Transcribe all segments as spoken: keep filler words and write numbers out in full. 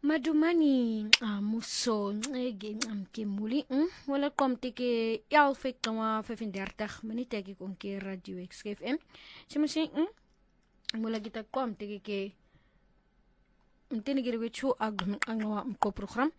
Madumani muso ege ke muli wala komte ke elf komma vyfendertig minute ke kon ke radio X F M. Simusi wala kita komte ke mtene gere wechu ag angwa ko program.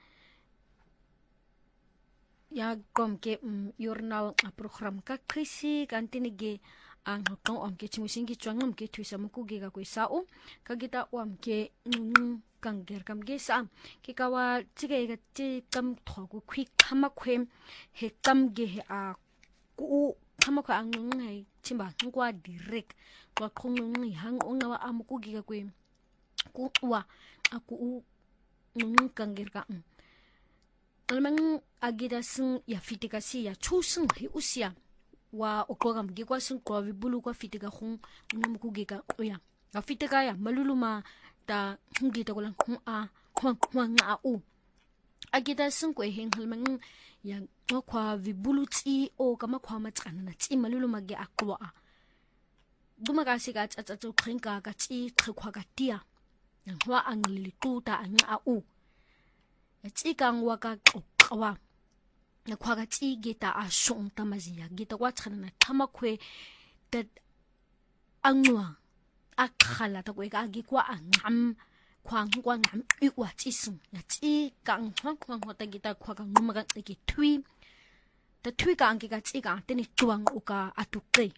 Ya kom ke journal a program ka krisi kantene ge ang kong om ke simusi ki chwangam ke twisa muku ge ka ko sao ka kita om ke kang ger kam ge sa ki kawa chige ga chi kam thogu khui khama khwem he kam ge he a ku khama kha ang ngai chimba ngwa direct kwa khong ngai hang ong wa am ku ge ga kwe ku wa aku nung kang ger ka almang agida sing ya fitika si ya chusung he usia wa okogam ge kwa sing kwa bulu kwa fitika khong ngam ku ge ka ya ga fitika ya maluluma ta ngita ko lang kung a kung kung nga u agita sing ko heng halmang yang kwa vibuluti o kama kwa matsana na ti malulu magi akwa a dumaka siga at at krinka ka ti khwa ka tia yang wa ang lituta ang a u ti kang wa ka kwa na kwa ka ti gita a shong tamazia gita wa tsana na tamakwe that angwa akhala ta ko ka gi kwa ngam kwang kwa ngam i wa chi sung na chi kang kwang kwang ta gi ta kwa ka ngum ga ki thui ta thui ka ang ki ka chi ka te ni chuang u ka atu ke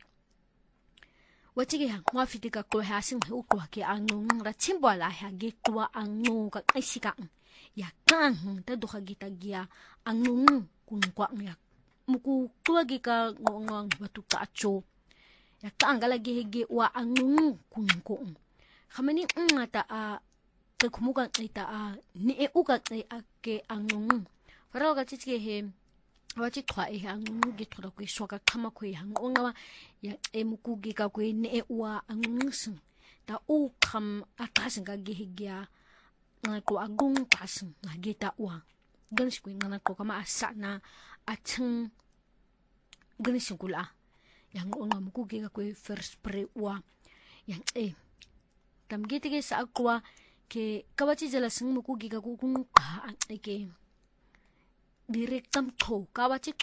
wa chi ge ha wa fi ti ka ko ha sing hu ko ki ang nung ra chim bo la ha gi kwa ang nu ka ai si ka ya kang ta do ha gi ta gi ang nung kun kwa ya muku kwa gi ka ngong wa tu ka cho ya kangala gege wa angung kungkung khamani ngata a te khumuka ita a ni e uka te ake angung fara ga chiche he wa chi thwa e angung gi thora ko shoka khama khoi hangonga wa ya e muku gi ka ko ni e wa angung sing ta u kham atasin ga gege ya ko agung pasin na geta wa ganshi ko ngana ko kama asana achang ganshi kula yang onga muku ge ko first spray wa yang e tam gete ge sa akwa ke kawachi jala sing muku ge ko kung ka an ke direct tam tho kawachi